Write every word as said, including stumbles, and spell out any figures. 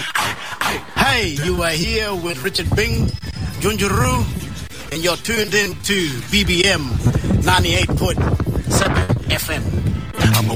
Hey, you are here with Richard Bing, Junjuru, and you're tuned in to B B M ninety-eight point seven F M.